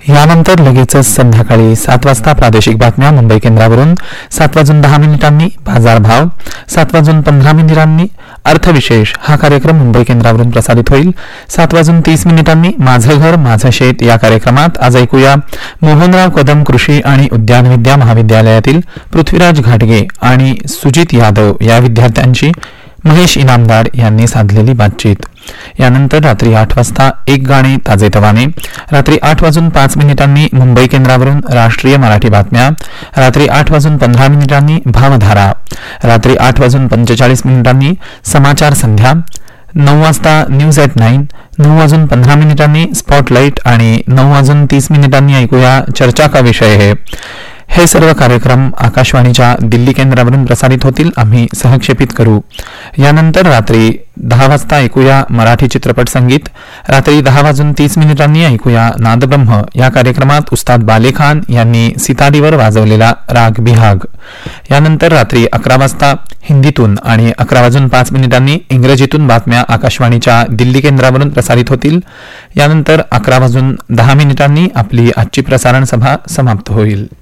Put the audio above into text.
यानंतर लगेचच संध्याकाळी 7 वाजता प्रादेशिक बातम्या मुंबई केंद्रावरून 7:10 बाजारभाव, 7:15 अर्थविशेष हा कार्यक्रम मुंबई केंद्रावरून प्रसारित होईल. 7:30 माझं घर माझं शेत या कार्यक्रमात आज ऐकूया मोहनराव कदम कृषी आणि उद्यानविद्या महाविद्यालयातील पृथ्वीराज घाटगे आणि सुजित यादव या विद्यार्थ्यांची महेश इनामदार यांनी साधलेली बातचीत. यानंतर रात्री 8 वाजता एक गाणे ताजेतवाने, रात्री 8:05 मुंबई केंद्रावरून राष्ट्रीय मराठी बातम्या, रात्री 8:15 भावधारा, रात्री 8:45 समाचार संध्या, 9 वाजता न्यूज ॲट 9, 9:15 स्पॉटलाईट आणि 9:30 ऐकूया चर्चा का विषय है. हे सर्व कार्यक्रम आकाशवाणीच्या दिल्ली केंद्रावरून प्रसारित होतील. आम्ही सहक्षेपित करू. यानंतर रात्री 10 वाजता ऐकूया मराठी चित्रपट संगीत, रात्री 10:30 ऐकूया नादब्रह्म या कार्यक्रमात उस्ताद बालेखान यांनी सितारीवर वाजवलेला राग बिहाग. यानंतर रात्री 11 वाजता हिंदीतून आणि 11:05 इंग्रजीतून बातम्या आकाशवाणीच्या दिल्ली केंद्रावरून प्रसारित होतील. यानंतर 11:10 आपली आजची प्रसारण सभा समाप्त होईल.